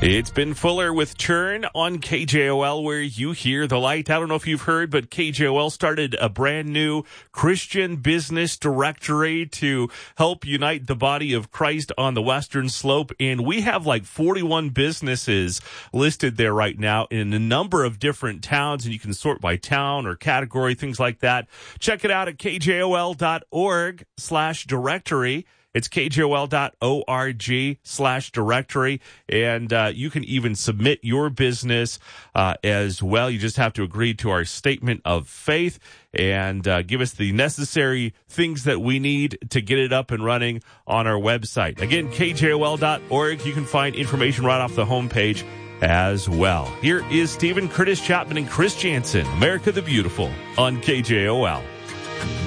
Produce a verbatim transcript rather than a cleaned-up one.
It's Ben Fuller with Churn on K J O L, where you hear the light. I don't know if you've heard, but K J O L started a brand new Christian business directory to help unite the body of Christ on the Western Slope. And we have like forty-one businesses listed there right now in a number of different towns. And you can sort by town or category, things like that. Check it out at K J O L dot org slash directory. It's K J O L dot org slash directory, and uh, you can even submit your business uh, as well. You just have to agree to our statement of faith and uh, give us the necessary things that we need to get it up and running on our website. Again, K J O L dot org. You can find information right off the homepage as well. Here is Stephen Curtis Chapman and Chris Jansen, America the Beautiful, on K J O L.